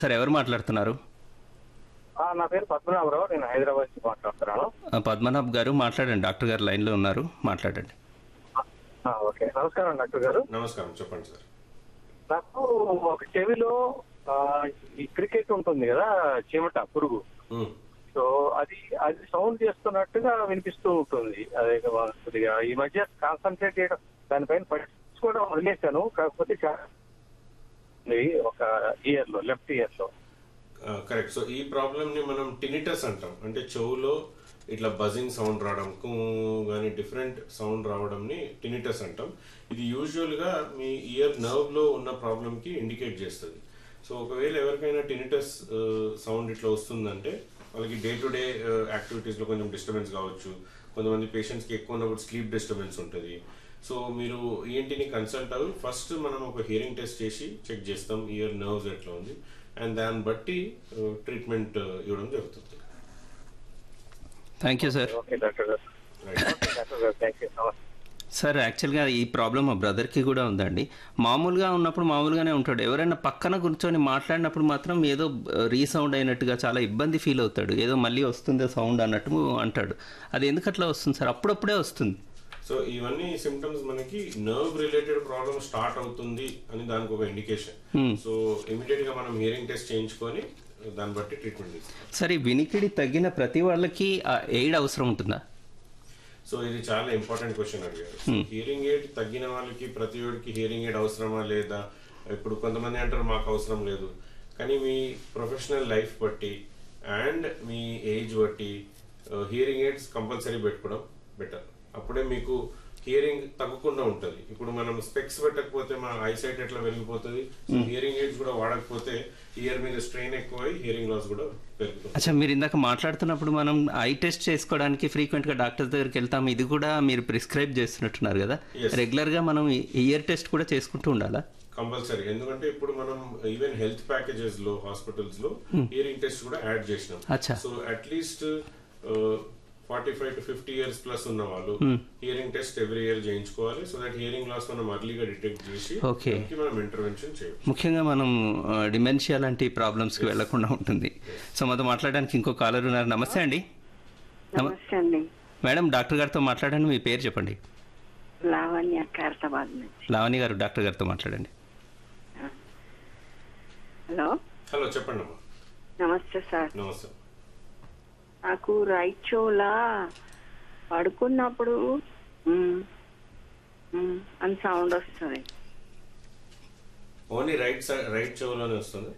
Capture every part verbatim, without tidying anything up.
Sir ఎవరు మాట్లాడుతున్నారు? ఆ, నా పేరు పద్మనాభరావు. నేను హైదరాబాద్ నుంచి మాట్లాడుతున్నాను. ఆ, పద్మనాభ్ గారు మాట్లాడండి. డాక్టర్ గారు లైన్లో ఉన్నారు, మాట్లాడండి. ఆ, ఓకే, నమస్కారం డాక్టర్ గారు. నమస్కారం, చెప్పండి సార్. నాకు ఒక చెవిలో ఆ, ఈ క్రికెట్ ఉంటుంది కదా, చెమట పురుగు. ఉమ్, సో అది అది సౌండ్ చేస్తున్నట్టుగా వినిపిస్తూ ఉంటుంది. అదే కొద్దిగా ఈ మధ్య కాన్సన్ట్రేట్ చేయడం దానిపైన పట్టించుకోవడం వదిలేశాను. కాకపోతే చా- ఉంది ఒక ఇయర్ లో, లెఫ్ట్ ఇయర్ లో. ఆ, కరెక్ట్. సో ఈ ప్రాబ్లమ్ ని మనం టినిటస్ అంటాం. అంటే చెవులో ఇట్లా బజింగ్ సౌండ్ రావడం కానీ డిఫరెంట్ సౌండ్ రావడంని టినిటస్ అంటాం. ఇది యూజువల్ గా మీ ఇయర్ నర్వ్ లో ఉన్న ప్రాబ్లమ్ కి ఇండికేట్ చేస్తుంది. సో ఒకవేళ ఎవరికైనా టినిటస్ సౌండ్ ఇట్లా వస్తుందంటే వాళ్ళకి డే టు డే యాక్టివిటీస్ లో కొంచెం డిస్టర్బెన్స్ కావచ్చు. కొంతమంది పేషెంట్స్ కి ఎక్కువ ఉన్నప్పుడు స్లీప్ డిస్టర్బెన్స్ ఉంటుంది. సో మీరు ఈఎన్టీని కన్సల్ట్ అవ్వి ఫస్ట్ మనం ఒక హియరింగ్ టెస్ట్ చేసి చెక్ చేస్తాం ఇయర్ నర్వ్స్ ఎట్లా ఉంది, అండ్ దాన్ని బట్టి ట్రీట్మెంట్ ఇవ్వడం జరుగుతుంది. Thank you sir. Okay doctor గారు. రైట్. ఓకే డాక్టర్ గారు, థ్యాంక్ యూ. నమస్తే. సార్ యాక్చువల్గా ఈ ప్రాబ్లం మా బ్రదర్కి కూడా ఉందండి. మామూలుగా ఉన్నప్పుడు మామూలుగానే ఉంటాడు. ఎవరైనా పక్కన కూర్చొని మాట్లాడినప్పుడు మాత్రం ఏదో రీసౌండ్ అయినట్టుగా చాలా ఇబ్బంది ఫీల్ అవుతాడు. ఏదో మళ్ళీ వస్తుందో సౌండ్ అన్నట్టు అంటాడు. అది ఎందుకు అట్లా వస్తుంది సార్? అప్పుడప్పుడే వస్తుంది. సో ఇవన్నీ సిమ్టమ్స్ మనకి నర్వ్ రిలేటెడ్ ప్రాబ్లమ్ స్టార్ట్ అవుతుంది అని దానికి ఒక ఇండికేషన్. సో ఇమీడియట్ గా మనం హియరింగ్ టెస్ట్ చేయించుకొని దాన్ని బట్టి ట్రీట్మెంట్ ఇస్తాం. సరే, వినికిడి తగ్గిన ప్రతి వాళ్ళకి ఎయిడ్ అవసరం ఉంటుందా? సో ఇది చాలా ఇంపార్టెంట్ క్వశ్చన్ అడిగారు. హియరింగ్ ఎయిడ్ తగ్గిన వాళ్ళకి ప్రతి ఒక్కరికి హియరింగ్ ఎయిడ్ అవసరమా లేదా? ఇప్పుడు కొంతమంది అంటారు మాకు అవసరం లేదు, కానీ మీ ప్రొఫెషనల్ లైఫ్ బట్టి అండ్ మీ ఏజ్ బట్టి హియరింగ్ ఎయిడ్స్ కంపల్సరీ పెట్టుకోవడం బెటర్. అప్పుడే మీకు హియరింగ్ తగ్గకుండా ఉంటుంది. ఇప్పుడు మనం స్పెక్స్ పెట్టకపోతే మన ఐసైట్ ఎట్లా వెలిగిపోతుంది, హియరింగ్ ఎయిడ్స్ కూడా వాడకపోతే ఇయర్ మీద స్ట్రెయిన్ ఎక్కువై హియరింగ్ లాస్ కూడా పెరుగుతుంది. అచ్చా, మీరు ఇందాక మాట్లాడుతున్నప్పుడు మనం ఐ టెస్ట్ చేసుకోవడానికి ఫ్రీక్వెంట్గా డాక్టర్ దగ్గరికి వెళ్తాం. ఇది కూడా మీరు ప్రిస్క్రైబ్ చేస్తున్నట్టున్నారు కదా? Yes. రెగ్యులర్గా మనం ఇయర్ టెస్ట్ కూడా చేసుకుంటూ ఉండాలా? కంపల్సరీ. ఎందుకంటే ఇప్పుడు మనం ఈవెన్ హెల్త్ ప్యాకేజెస్ లో హాస్పిటల్స్ లో హియరింగ్ టెస్ట్ కూడా యాడ్ చేసినాం. అచ్చా. So at least forty five to fifty years plus ఉన్న వాళ్ళు హియరింగ్ టెస్ట్ ఎవ్రీ ఇయర్ చేయించుకోవాలి. సో దట్ హియరింగ్ లాస్ మనం అర్లీగా డిటెక్ట్ చేసి Okay. దానికి మనం ఇంటర్వెన్షన్ చేయొచ్చు. ముఖ్యంగా మనం డిమెన్షియా లాంటి ప్రాబ్లమ్స్కి వెళ్లకుండా ఉంటుంది. సో మాతో మాట్లాడడానికి ఇంకో కాలర్ ఉన్నారు. నమస్తే అండి. నమ- నమస్తే అండి. మేడం, డాక్టర్ గారితో మాట్లాడండి. మీ పేరు చెప్పండి. లావణ్య ఖైరతాబాద్ నుంచి. లావణి గారు, డాక్టర్ గారితో మాట్లాడండి. హలో, హలో, చెప్పండి అమ్మా. నమస్తే సార్. నమస్తే. నాకు రైట్ చెవులా పడుకున్నప్పుడు మ్, మ్ అని సౌండ్ వస్తుంది. ఓన్లీ రైట్ సైడ్ రైట్ చెవులోనే వస్తుంది.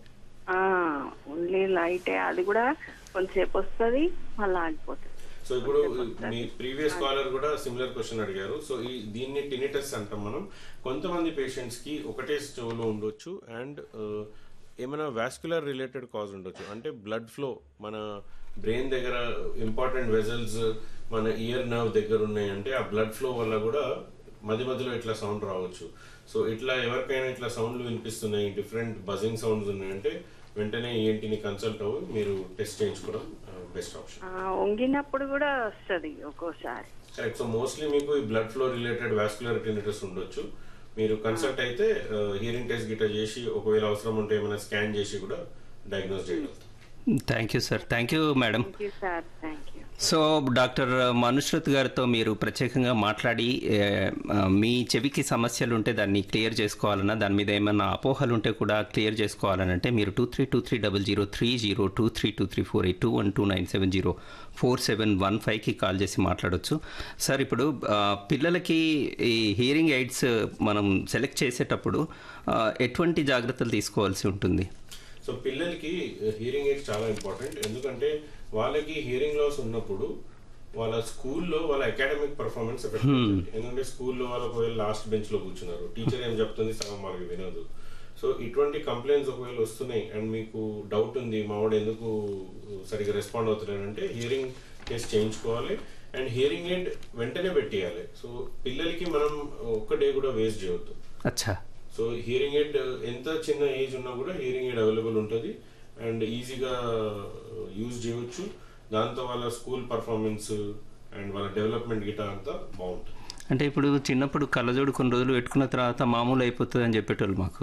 ఓన్లీ లైటే, అది కూడా కొంతసేపు వస్తుంది మళ్ళీ ఆగిపోతుంది. సో ఇప్పుడు మీ ప్రీవియస్ కాలర్ కూడా సిమిలర్ క్వశ్చన్ అడిగారు. సో ఈ దీన్ని టినిటస్ అంటాం మనం. కొంతమంది పేషెంట్స్ కి ఒకటే చెవులో ఉండొచ్చు అండ్ ఏమైనా వాస్కులర్ రిలేటెడ్ కాజ్ ఉండొచ్చు. అంటే బ్లడ్ ఫ్లో మన బ్రెయిన్ దగ్గర ఇంపార్టెంట్ వెజల్స్ మన ఇయర్ నర్వ్ దగ్గర ఉన్నాయంటే ఆ బ్లడ్ ఫ్లో వల్ల కూడా మధ్య మధ్యలో ఇట్లా సౌండ్ రావచ్చు. సో ఇట్లా ఎవరికైనా ఇట్లా సౌండ్లు వినిపిస్తున్నాయి, డిఫరెంట్ బజింగ్ సౌండ్స్ ఉన్నాయంటే వెంటనే ఈఎన్టీని కన్సల్ట్ అవ్వి మీరు టెస్ట్ చేయించుకోవడం బెస్ట్ ఆప్షన్. వంగినప్పుడు కూడా వస్తుంది ఒక్కోసారి. కరెక్ట్. సో మోస్ట్లీ మీకు ఈ blood flow related vascular tinnitus ఉండొచ్చు. మీరు కన్సల్ట్ అయితే హియరింగ్ టెస్ట్ గిట్ట చేసి ఒకవేళ అవసరం ఉంటే ఏమైనా స్కాన్ చేసి కూడా డయాగ్నోస్ చేయగలుగుతాం. Thank you sir. Thank you madam. Thank you sir. Thank you. So doctor Manushrut గారితో మీరు ప్రత్యేకంగా మాట్లాడి ఏ, ఆ, మీ చెవికి సమస్యలు ఉంటే దాన్ని క్లియర్ చేసుకోవాలన్నా, దాని మీద ఏమైనా అపోహలు ఉంటే కూడా క్లియర్ చేసుకోవాలనంటే మీరు two three two three double zero three zero two three two three four eight two one two nine seven zero four seven one ఫైవ్కి కాల్ చేసి మాట్లాడవచ్చు. సార్, ఇప్పుడు ఆ, పిల్లలకి ఈ హియరింగ్ ఎయిడ్స్ మనం సెలెక్ట్ చేసేటప్పుడు ఆ, ఎటువంటి జాగ్రత్తలు తీసుకోవాల్సి ఉంటుంది? సో పిల్లలకి హియరింగ్ ఎయిడ్స్ చాలా ఇంపార్టెంట్. ఎందుకంటే వాళ్ళకి హియరింగ్ లాస్ ఉన్నప్పుడు వాళ్ళ స్కూల్లో వాళ్ళ అకాడమిక్ పర్ఫార్మెన్స్ ఎఫెక్ట్ అవుతుంది. ఎందుకంటే స్కూల్లో వాళ్ళు ఒకవేళ లాస్ట్ బెంచ్ లో కూర్చున్నారు, టీచర్ ఏం చెప్తుంది సగం వాళ్ళకి వినదు. సో ఇటువంటి కంప్లైంట్స్ ఒకవేళ వస్తున్నాయి అండ్ మీకు డౌట్ ఉంది మా వాడు ఎందుకు సరిగ్గా రెస్పాండ్ అవుతున్నారంటే హియరింగ్ టెస్ట్ చేయించుకోవాలి అండ్ హియరింగ్ ఎయిడ్ వెంటనే పెట్టేయాలి. సో పిల్లలకి మనం ఒక్క డే కూడా వేస్ట్ చేయవద్దు. అచ్చా. సో హియరింగ్ ఎయిడ్ ఎంత చిన్న ఏజ్ ఉన్నా కూడా హియరింగ్ ఎయిడ్ అవైలబుల్ ఉంటుంది అండ్ ఈజీగా యూజ్ చేయవచ్చు. దాంతో వాళ్ళ స్కూల్ పర్ఫార్మెన్స్ అండ్ వాళ్ళ డెవలప్మెంట్ గిటా అంతా బాగుంటుంది. అంటే ఇప్పుడు చిన్నప్పుడు కళ్ళజోడు కొన్ని రోజులు పెట్టుకున్న తర్వాత మామూలు అయిపోతుంది అని చెప్పేటోళ్ళు మాకు.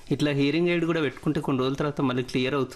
ఇట్లా హియరింగ్ ఎయిడ్ కూడా పెట్టుకుంటే కొన్ని రోజుల తర్వాత మళ్ళీ క్లియర్ అవుతుంది